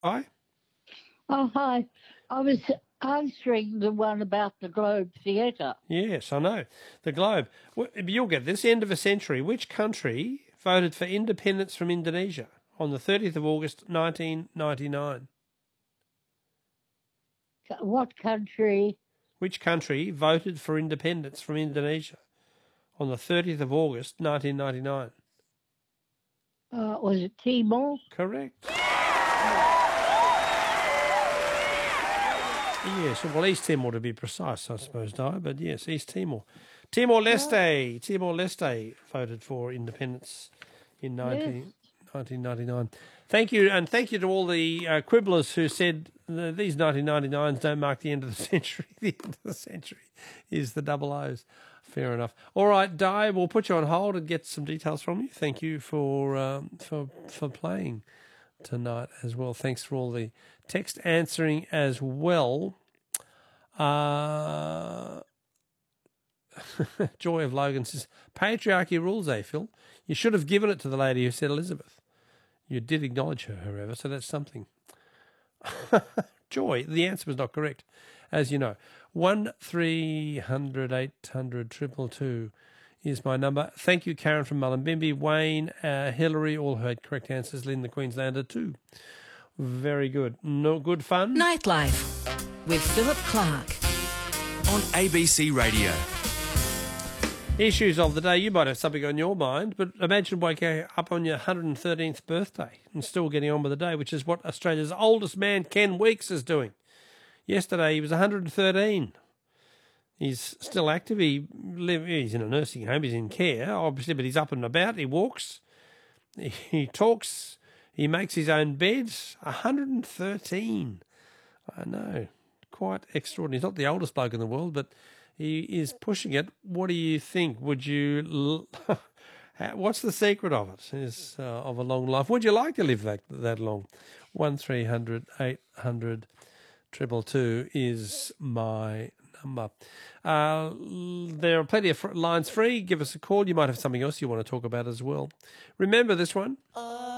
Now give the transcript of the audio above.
Hi. Oh, hi. I was answering the one about the Globe Theatre. Yes, I know. The Globe. You'll get this. End of a century. Which country voted for independence from Indonesia on the 30th of August 1999? What country? Which country voted for independence from Indonesia on the 30th of August 1999? Was it Timor? Correct. Yes, well, East Timor to be precise, I suppose, Di, but yes, East Timor. Timor-Leste. Timor-Leste voted for independence in 1999. Thank you, and thank you to all the quibblers who said these 1999s don't mark the end of the century. The end of the century is the double O's. Fair enough. All right, Di, we'll put you on hold and get some details from you. Thank you for playing tonight as well. Thanks for all the text answering as well. Joy of Logan says, patriarchy rules, Phil. You should have given it to the lady who said Elizabeth. You did acknowledge her, however, so that's something. Joy, the answer was not correct, as you know. 1300 800 222 is my number. Thank you, Karen from Mullumbimby, Wayne, Hillary, all heard correct answers. Lynn the Queenslander too. Very good. No good fun. Nightlife with Philip Clark on ABC Radio. Issues of the day. You might have something on your mind, but imagine waking up on your 113th birthday and still getting on with the day, which is what Australia's oldest man, Ken Weeks, is doing. Yesterday he was 113. He's still active. He's in a nursing home. He's in care, obviously, but he's up and about. He walks. He talks. He makes his own bed. 113. I know. Quite extraordinary. He's not the oldest bloke in the world, but he is pushing it. What do you think? Would you... What's the secret of it? Is of a long life? Would you like to live that long? 1300 800 222 is my number. There are plenty of lines free. Give us a call. You might have something else you want to talk about as well. Remember this one.